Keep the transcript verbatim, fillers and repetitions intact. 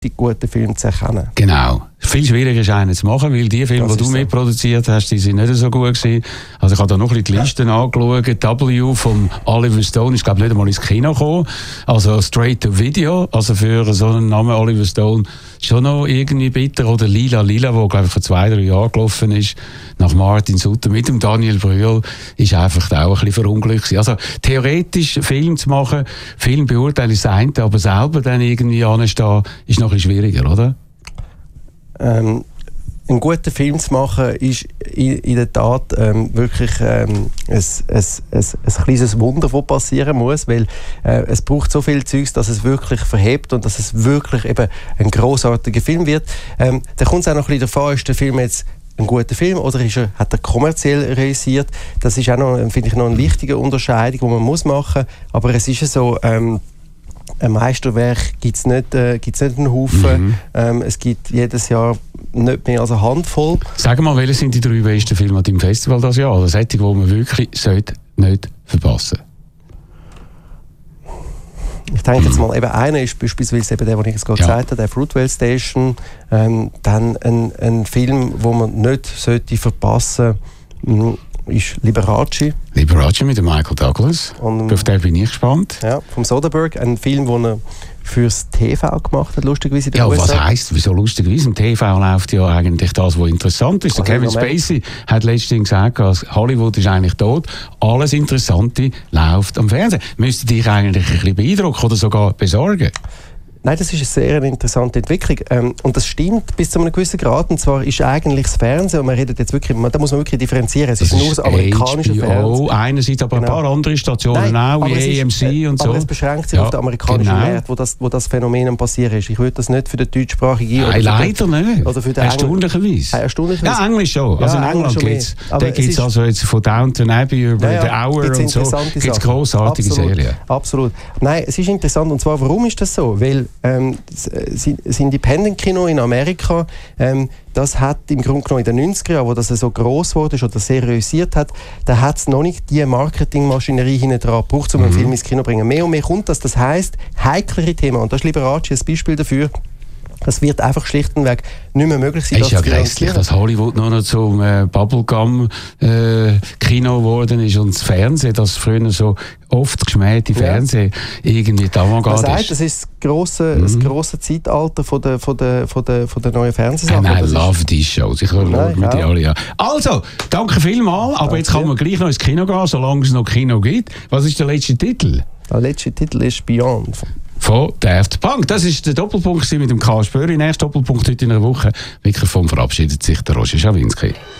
die guten Filme zu erkennen. Genau. Viel schwieriger ist einen zu machen, weil die Filme, die du so mitproduziert hast, die sind nicht so gut gewesen. Also ich habe da noch ein bisschen die Listen ja. angeschaut. W von Oliver Stone ist, glaube ich, nicht einmal ins Kino gekommen. Also straight to video. Also für so einen Namen Oliver Stone schon noch irgendwie bitter. Oder Lila Lila, wo, glaube ich, vor zwei, drei Jahren gelaufen ist, nach Martin Sutter mit dem Daniel Brühl, ist einfach auch ein bisschen verunglückt gewesen. Also theoretisch Film zu machen, Film beurteilen ist das eine, aber selber dann irgendwie anstehen, ist noch ein bisschen schwieriger, oder? Ähm, einen guten Film zu machen, ist in, in der Tat ähm, wirklich ähm, ein, ein, ein, ein kleines Wunder, das passieren muss, weil äh, es braucht so viel Zeugs, dass es wirklich verhebt und dass es wirklich eben ein grossartiger Film wird. Ähm, da kommt es auch noch ein bisschen davon, ist der Film jetzt ein guter Film oder ist er, hat er kommerziell realisiert? Das ist auch noch, finde ich, noch eine wichtige Unterscheidung, die man muss machen. Aber es ist ja so, ähm, ein Meisterwerk gibt es nicht, äh, gibt's nicht einen Haufen. Mhm. Ähm, es gibt jedes Jahr nicht mehr als eine Handvoll. Sag mal, welche sind die drei besten Filme an deinem Festival dieses Jahr? Das sollte, die man wirklich sollte nicht verpassen. Ich denke jetzt mal, eben einer ist beispielsweise eben der, den ich jetzt gerade ja. gesagt habe, der Fruitvale Station. Ähm, dann ein, ein Film, den man nicht sollte verpassen sollte, ist Liberace. Liberace mit dem Michael Douglas. Und, auf den bin ich gespannt. Ja, vom Soderbergh. Ein Film, den er fürs T V gemacht hat, lustigerweise in den Ja, U S A. was heisst, wieso lustigerweise? Im T V läuft ja eigentlich das, was interessant ist. Also Kevin Spacey hat letztens gesagt, Hollywood ist eigentlich tot. Alles Interessante läuft am Fernsehen. Müsste dich eigentlich ein bisschen beeindrucken oder sogar besorgen? Nein, das ist eine sehr interessante Entwicklung. Ähm, und das stimmt bis zu einem gewissen Grad. Und zwar ist eigentlich das Fernsehen, und man redet jetzt wirklich, da muss man wirklich differenzieren. Es ist, ist nur das amerikanische Fernsehen. Einerseits, aber genau. ein paar andere Stationen Nein, auch, wie A M C ist, und so. Aber es beschränkt sich ja, auf den amerikanischen genau. Markt, wo das, wo das Phänomen am passieren ist. Ich würde das nicht für den deutschsprachigen... Nein, oder leider den, nicht. Oder für den erstaunlicherweise. Engl- erstaunlicherweise. Ja, Englisch schon. Ja, also in England gibt es da gibt's also jetzt von Downton Abbey über ja, ja, The Hour und so gibt es grossartige Absolut. Serien. Absolut. Nein, es ist interessant. Und zwar, warum ist das so? Weil ähm, das Independent-Kino in Amerika, ähm, das hat im Grunde genommen in den neunziger Jahren, wo das so gross wurde oder seriösiert hat, da hat es noch nicht die Marketingmaschinerie hinten dran gebraucht, um mhm. einen Film ins Kino zu bringen. Mehr und mehr kommt das. Das heisst, heiklere Themen, und das ist Liberace ein Beispiel dafür, das wird einfach schlicht und weg nicht mehr möglich sein. Es ist ja grässlich, dass Hollywood noch, noch zum äh, Bubblegum-Kino äh, geworden ist und das Fernsehen, das früher so oft geschmähte Fernsehen, ja. irgendwie die Avantgarde ist. Man sagt, das ist das grosse, mhm. das grosse Zeitalter von der, von der, von der, von der neuen Fernsehsachen. And I love these shows. Ich schaue mir die alle an. Also, danke vielmals, aber danke. Jetzt kann man gleich noch ins Kino gehen, solange es noch Kino gibt. Was ist der letzte Titel? Der letzte Titel ist Beyond. Von Daft Punk. Das war der Doppelpunkt mit dem Karl Spöri. Nächster Doppelpunkt heute in einer Woche. Mikrofon verabschiedet sich der Roger Schawinski.